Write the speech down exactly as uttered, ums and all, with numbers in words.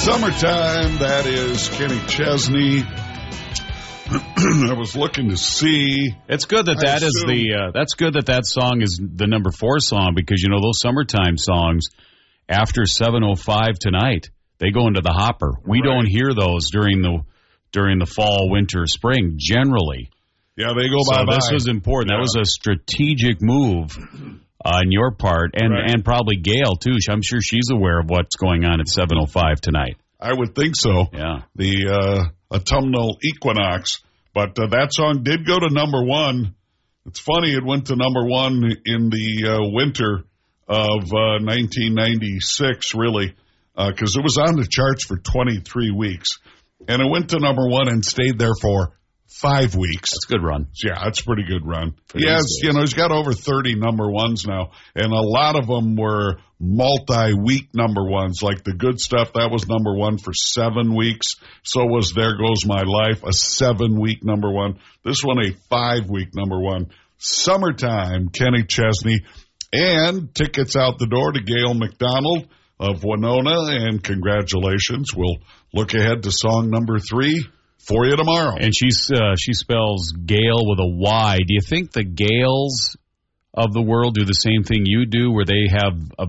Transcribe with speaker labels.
Speaker 1: Summertime, that is Kenny Chesney. I was looking to see.
Speaker 2: It's good that that is the. Uh, that's good that that song is the number four song, because you know those summertime songs after seven oh five tonight, they go into the hopper. We
Speaker 1: Right.
Speaker 2: don't hear those during the during the fall, winter, spring generally.
Speaker 1: Yeah, they go
Speaker 2: So
Speaker 1: bye bye.
Speaker 2: this was important.
Speaker 1: Yeah.
Speaker 2: That was a strategic move on your part, and
Speaker 1: Right.
Speaker 2: and probably Gail too. I'm sure she's aware of what's going on at seven oh five tonight.
Speaker 1: I would think so.
Speaker 2: Yeah.
Speaker 1: The uh, autumnal equinox. But uh, that song did go to number one. It's funny, it went to number one in the uh, winter of uh, nineteen ninety-six, really, because uh, it was on the charts for twenty-three weeks. And it went to number one and stayed there for five weeks.
Speaker 2: That's a good run.
Speaker 1: Yeah, that's a pretty good run.
Speaker 2: For
Speaker 1: Yes,
Speaker 2: these days.
Speaker 1: you know, he's got over thirty number ones now, and a lot of them were multi-week number ones, like the good stuff, that was number one for seven weeks. So was There Goes My Life, a seven-week number one. This one, a five-week number one. Summertime, Kenny Chesney, and tickets out the door to Gail McDonald of Winona, and congratulations. We'll look ahead to song number three for you tomorrow.
Speaker 2: And she's uh, she spells Gale with a Y. Do you think the Gales of the world do the same thing you do, where they have a